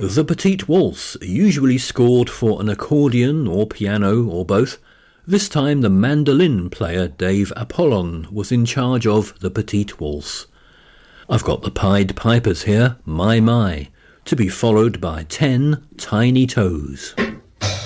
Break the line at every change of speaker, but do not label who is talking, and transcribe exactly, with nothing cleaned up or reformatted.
The Petite Waltz, usually scored for an accordion or piano or both. This time the mandolin player Dave Apollon was in charge of the Petite Waltz. I've got the Pied Pipers here, My My, to be followed by ten Tiny Toes.